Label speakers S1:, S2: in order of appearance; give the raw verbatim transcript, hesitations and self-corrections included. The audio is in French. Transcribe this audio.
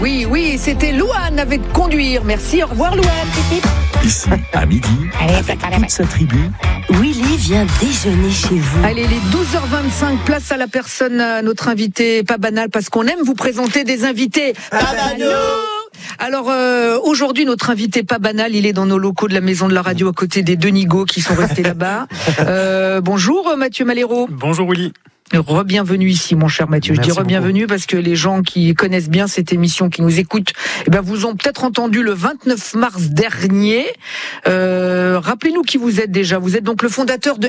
S1: Oui, oui, c'était Louane avec Conduire. Merci, au revoir Louane.
S2: Ici, à midi,
S3: Allez,
S2: avec
S3: c'est
S2: toute sa tribu.
S3: Willy vient déjeuner chez vous.
S1: Allez, les douze heures vingt-cinq, place à la personne, à notre invité pas banal, parce qu'on aime vous présenter des invités pas banaux. Alors euh, aujourd'hui, notre invité pas banal, il est dans nos locaux de la Maison de la Radio à côté des deux Nigauds qui sont restés là-bas. Euh, bonjour Mathieu Maléro.
S4: Bonjour Willy.
S1: Re-bienvenue ici, mon cher Mathieu.
S4: Merci
S1: Je dis re-bienvenue parce que les gens qui connaissent bien cette émission, qui nous écoutent, eh ben, vous ont peut-être entendu le vingt-neuf mars dernier. Euh, rappelez-nous qui vous êtes déjà. Vous êtes donc le fondateur de